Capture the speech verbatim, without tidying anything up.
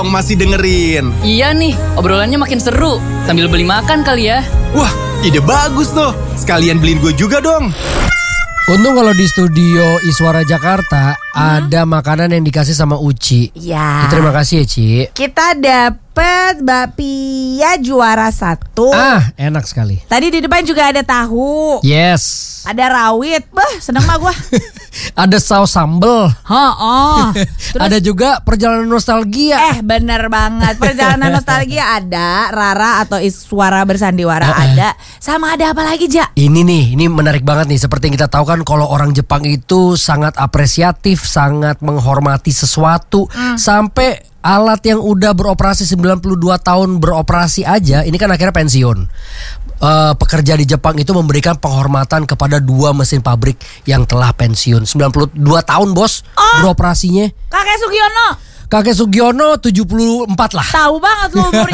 masih dengerin. Iya nih, obrolannya makin seru. Sambil beli makan kali ya. Wah, ide bagus tuh. Sekalian beliin gue juga dong. Untung kalau di studio Iswara Jakarta hmm. ada makanan yang dikasih sama Uci. Ya. Terima kasih ya, Ci. Kita dapet bakpia juara satu. Ah, enak sekali. Tadi di depan juga ada tahu. Yes. Ada rawit. Bah, seneng mah gua. Ada saus sambel. Oh, ada juga perjalanan nostalgia. Eh, bener banget. Perjalanan nostalgia ada. Rara atau Iswara bersandiwara uh-uh. ada. Sama ada apa lagi, Ja? Ini nih, ini menarik banget nih. Seperti yang kita tahu kan kalau orang Jepang itu sangat apresiatif, sangat menghormati sesuatu. Mm. Sampai alat yang udah beroperasi sembilan puluh dua tahun beroperasi aja, ini kan akhirnya pensiun. Uh, pekerja di Jepang itu memberikan penghormatan kepada dua mesin pabrik yang telah pensiun. sembilan puluh dua tahun, Bos, oh, beroperasinya. Kakek Sugiono. Kakek Sugiono tujuh puluh empat lah. Tahu banget lu umurnya.